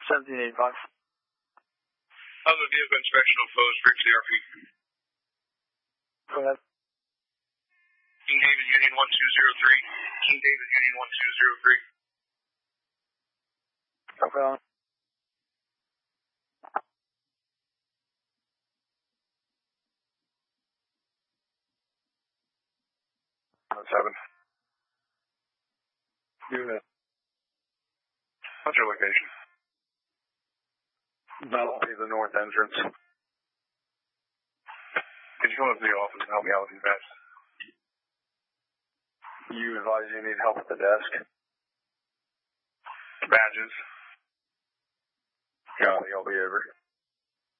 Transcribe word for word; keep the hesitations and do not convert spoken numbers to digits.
seventeen eighty-five. How's the vehicle inspection on Foes for C R P? Go ahead. King David Union one two zero three. King David Union one two zero three. Okay on. Seven. Unit. What's your location? That'll be the north entrance. Could you come up to the office and help me out with these badges? You advise you need help at the desk? Badges. Yeah, I'll be over.